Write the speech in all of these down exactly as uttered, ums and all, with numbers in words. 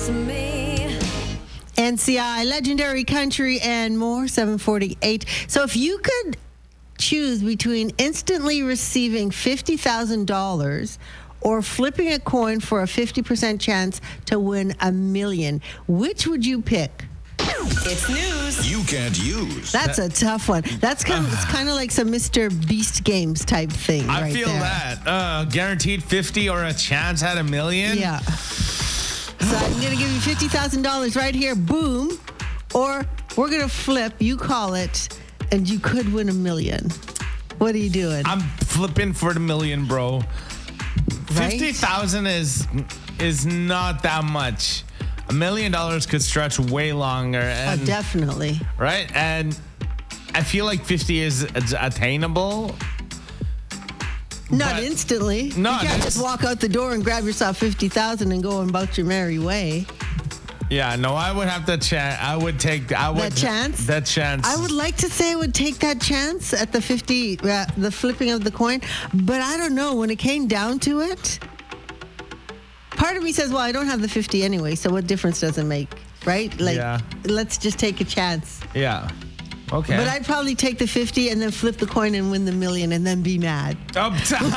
to me. N C I, Legendary Country, and more, seven forty-eight. So if you could choose between instantly receiving fifty thousand dollars or flipping a coin for a fifty percent chance to win a million, which would you pick? It's news You can't use. That's a tough one. That's kind of, it's kind of like some Mister Beast games type thing I right feel there. that. Uh, guaranteed fifty or a chance at a million? Yeah. So I'm going to give you fifty thousand dollars right here, boom, or we're going to flip, you call it, and you could win a million. What are you doing? I'm flipping for the million, bro. Right? fifty thousand is is not that much. A million dollars could stretch way longer. Oh, And, definitely. right? And I feel like fifty is is attainable. Not But- instantly. No, you can't that's- just walk out the door and grab yourself fifty thousand and go about your merry way. Yeah, no, I would have to chance. I would take. I would That chance? That chance. I would like to say I would take that chance at the fifty, uh, the flipping of the coin, but I don't know. When it came down to it, part of me says, well, I don't have the fifty anyway, so what difference does it make, right? Like, Yeah. let's just take a chance. Yeah. Okay. But I'd probably take the fifty and then flip the coin and win the million and then be mad. Up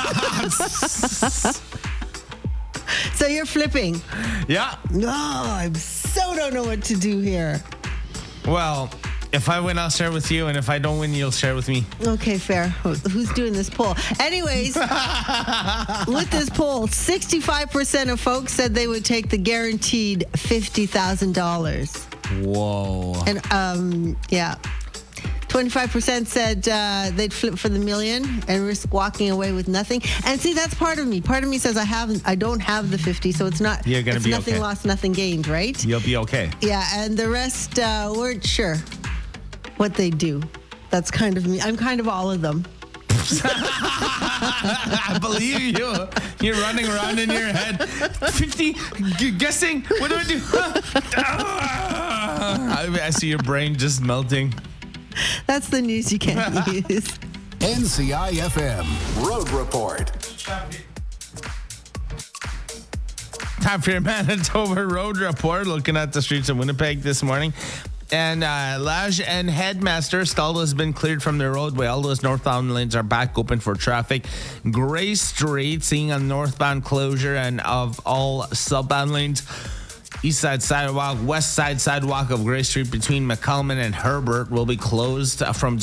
So you're flipping. yeah. No, I so don't know what to do here. Well, if I win, I'll share with you, and if I don't win, you'll share with me. Okay, fair. Who's doing this poll? Anyways, with this poll, sixty-five percent of folks said they would take the guaranteed fifty thousand dollars. Whoa. And, um, yeah. twenty-five percent said uh, they'd flip for the million and risk walking away with nothing. And see, that's part of me. Part of me says I haven't, I don't have the fifty, so it's not, You're gonna it's be nothing okay. lost, nothing gained, right? You'll be okay. Yeah, and the rest uh, weren't sure what they do. That's kind of me. I'm kind of all of them. I believe you. You're running around in your head. fifty, g- guessing. What do I do? Ah! I, I see your brain just melting. That's the news you can't use. N C I F M Road Report. Time for your Manitoba Road Report. Looking at the streets of Winnipeg this morning. And uh, Lage and Headmaster, Stall has been cleared from the roadway. All those northbound lanes are back open for traffic. Gray Street, seeing a northbound closure and of all southbound lanes. East side sidewalk, west side sidewalk of Gray Street between McCullman and Herbert will be closed from